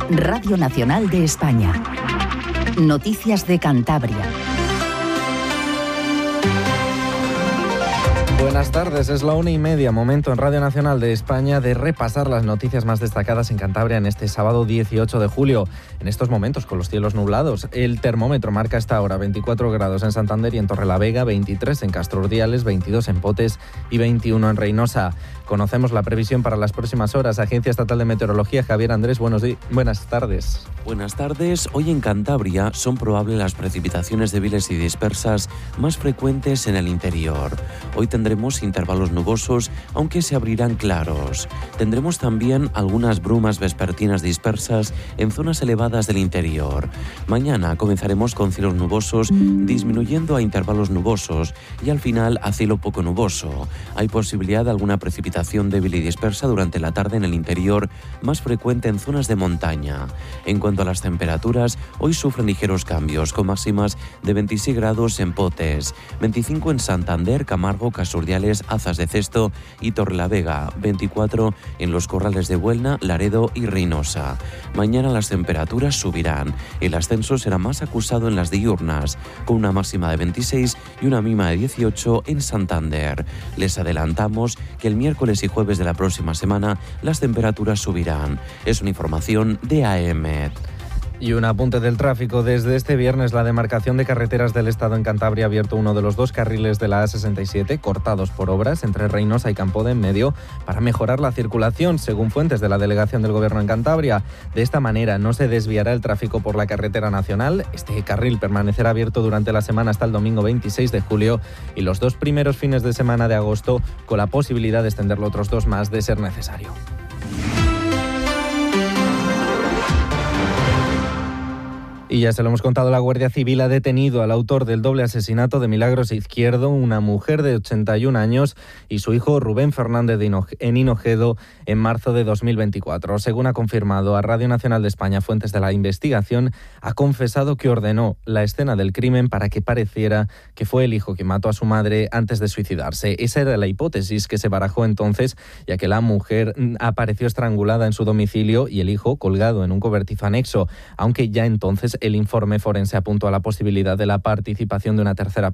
Radio Nacional de España. Noticias de Cantabria. Buenas tardes, es la 1:30, momento en Radio Nacional de España de repasar las noticias más destacadas en Cantabria en este sábado 18 de julio. En estos momentos, con los cielos nublados, el termómetro marca hasta ahora 24 grados en Santander y en Torrelavega, 23 en Castro Urdiales, 22 en Potes y 21 en Reynosa. Conocemos la previsión para las próximas horas. Agencia Estatal de Meteorología, Javier Andrés, buenas tardes. Buenas tardes. Hoy en Cantabria son probables las precipitaciones débiles y dispersas más frecuentes en el interior. Hoy tendremos intervalos nubosos, aunque se abrirán claros. Tendremos también algunas brumas vespertinas dispersas en zonas elevadas del interior. Mañana comenzaremos con cielos nubosos, disminuyendo a intervalos nubosos y al final a cielo poco nuboso. Hay posibilidad de alguna precipitación débil y dispersa durante la tarde en el interior, más frecuente en zonas de montaña. En cuanto a las temperaturas, hoy sufren ligeros cambios, con máximas de 26 grados en Potes, 25 en Santander, Camargo, Casurdiales, Azas de Cesto y Torrelavega, 24 en los Corrales de Buelna, Laredo y Reynosa. Mañana las temperaturas subirán. El ascenso será más acusado en las diurnas, con una máxima de 26 y una mínima de 18 en Santander. Les adelantamos que el miércoles y jueves de la próxima semana las temperaturas subirán. Es una información de AEMET. Y un apunte del tráfico. Desde este viernes, la demarcación de carreteras del Estado en Cantabria ha abierto uno de los dos carriles de la A67, cortados por obras entre Reynosa y Campode en Medio, para mejorar la circulación, según fuentes de la Delegación del Gobierno en Cantabria. De esta manera no se desviará el tráfico por la carretera nacional. Este carril permanecerá abierto durante la semana hasta el domingo 26 de julio y los dos primeros fines de semana de agosto, con la posibilidad de extenderlo otros dos más de ser necesario. Y ya se lo hemos contado, la Guardia Civil ha detenido al autor del doble asesinato de Milagros Izquierdo, una mujer de 81 años, y su hijo Rubén Fernández en Hinojedo en marzo de 2024. Según ha confirmado a Radio Nacional de España fuentes de la investigación, ha confesado que ordenó la escena del crimen para que pareciera que fue el hijo quien mató a su madre antes de suicidarse. Esa era la hipótesis que se barajó entonces, ya que la mujer apareció estrangulada en su domicilio y el hijo colgado en un cobertizo anexo, aunque ya entonces el informe forense apuntó a la posibilidad de la participación de una tercera